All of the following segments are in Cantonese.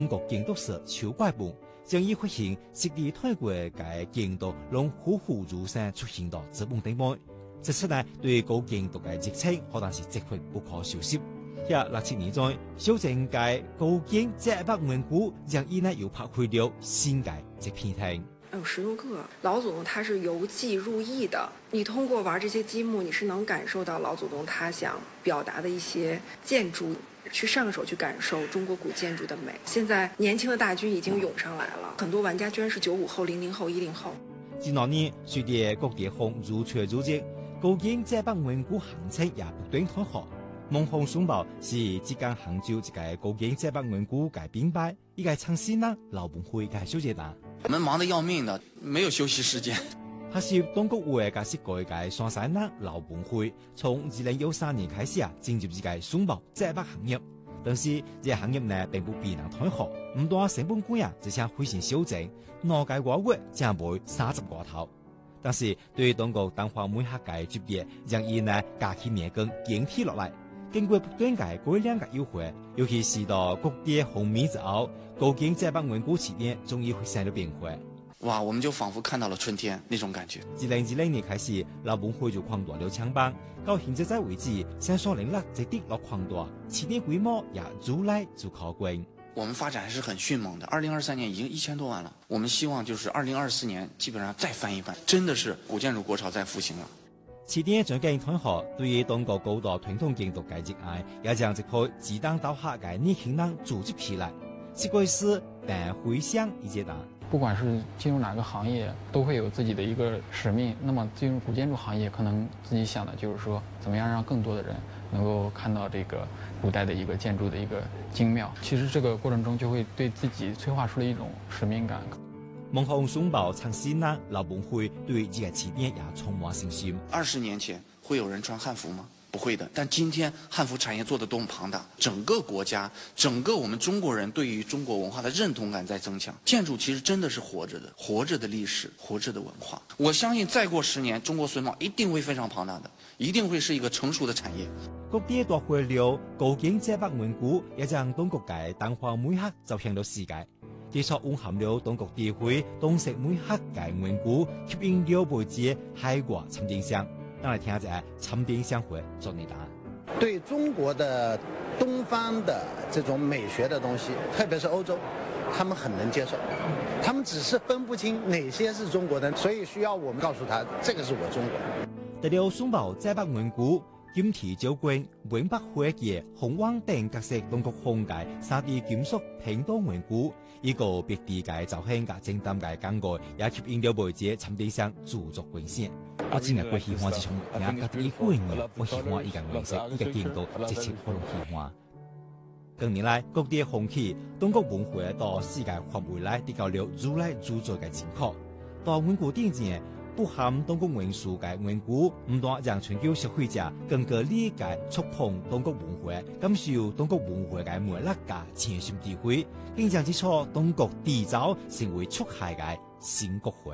中國建築師邱怪本將以發現實地泰國嘅建築讓虎虎如山出現到這本頂內，這次呢對高建築嘅熱情可能是值回不可收拾。67年在小鎮嘅高建700文古，將以呢又拍回了新界這片天。 有10多個老祖宗，他是由技入藝的。你通過玩這些積木，你是能感受到老祖宗他想表達的一些建築，去上手去感受中國古建築的美。現在年輕的大軍已經湧上來了，很多玩家居然是95後、00後、10後。 近兩年，隨着各地方如缺如熱，高建700文古行情也不斷開學。夢紅松寶是浙江杭州一個高建700文古嘅品牌，一個創新啦，老本會嘅小姐啦。 我們忙得要命的，沒有休息時間。 還是當局為嘅是改革雙山啦老本會，從2013年開始進入這個松寶700行業，但是這行業呢並不必能開學，唔多成本貴啊，只想回旋修正，腦解挖掘將會30個頭。但是對於當局淡化每客嘅級別，讓伊呢加起面更堅貼落來。經過不斷嘅改良嘅優惠，尤其是到各地紅米之後，高建700文古起點終於會生了變化。 哇，我們就仿佛看到了春天那種感覺。 2020年開始，老本會就擴大了槍班，到現在為止，上所領了這啲落擴大，起點規模也逐來就靠觀。 我們發展還是很迅猛的，2023年已經1000多萬了。我們希望就是2024年基本上再翻一番，真的是古建築國潮再復興了。 起點將建推學，對於當個高度傳統建築嘅熱愛，也將這塊志當刀下嘅年輕人組織起來，是歸是但回響一階段。 不管是進入哪個行業，都會有自己的一個使命。那麼進入古建築行業，可能自己想的就是說，怎麼樣讓更多的人能夠看到這個古代的一個建築的一個精妙。其實這個過程中就會對自己催化出了一種使命感。 夢紅松寶創新啦，老本會對這個起點也充滿信心。 20年前會有人穿漢服嗎？不會的。但今天漢服產業做得多麼龐大，整個國家，整個我們中國人對於中國文化的認同感在增強。建築其實真的是活着的，活着的歷史，活着的文化。我相信再過10年，中國榫卯一定會非常龐大的，一定會是一個成熟的產業。 各地奪回了高建700文古，也將當局嘅淡化每刻走向了世界。基礎蘊含了當局智慧，當時每刻嘅文古吸引了輩子海外參展商。讓來聽下參展商會做你答。 對中國的東方的這種美學的東西，特別是歐洲，他們很能接受，他們只是分不清哪些是中國的，所以需要我們告訴他，這個是我中國。 第六松寶700文古。金提交關永北會嘅紅灣等各式當局風格3D金屬拼裝文古，一個別地嘅造型嘅精湛嘅感覺，也吸引了媒體參展商著作觀賞。我真係幾喜歡這種，也覺得一個人我喜歡一個顏色，一個見到直接可能喜歡。近年來，各地風氣，當局文化到世界範圍內提高了如來著作嘅情況，到文古典前。不含當局元素嘅文古，唔單讓全球消費者更加理解觸碰當局文化，感受當局文化嘅魅力嘅潛心智慧，並將之初當局締造成為出海嘅新國會。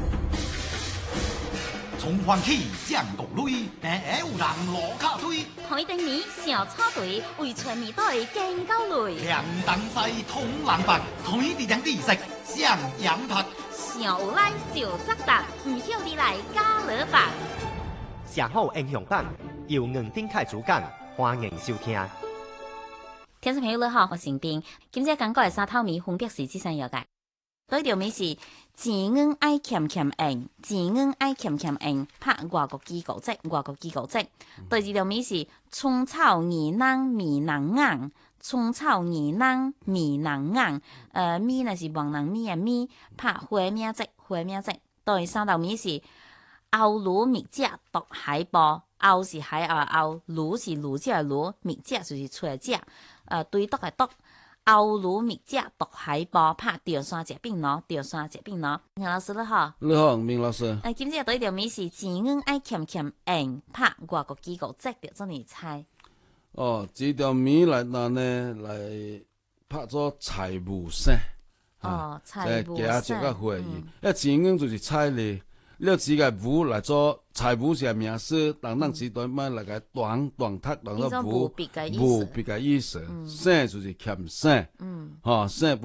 從環起降國內，但有人攞卡推。 台頂面小草隊為全面隊更高類。 兩等賽通藍白，台地兩地色上羊拍。 上有來就責答，唔曉你來加勒吧。 上好英雄版由吳丁凱主講，歡迎收聽。 聽眾朋友你好，我是斌。今日講過係沙頭米分別是這三樣嘅。第一條米是錢銀愛欠欠硬，錢銀愛欠欠硬，拍外國機構籍，外國機構籍。第二條米是蔥草兒囊米囊硬。蔥草兒囊米囊硬，米呢是黃囊米嘅米，拍花名節，花名節。第三道米是鰲鱸蜜鯽獨海波，鰲是海鰲鰲，鱸是鱸子嘅鱸，蜜鯽就是出嘅鯽，對篤嘅篤。鰲鱸蜜鯽獨海波，拍吊山節餅咯，吊山節餅咯。吳老師你好， 你好，明老師。 今日對條米是錢銀愛欠欠硬，拍外國機構籍嘅做你猜。 哦，這條米來拿呢來拍做財務省。 哦，財務省。 即係加個會議，錢銀就是彩禮， 了字嘅武来做财武是名师，等等时代咪嚟个短短读，当个武，武别嘅意思，省就是欠省，省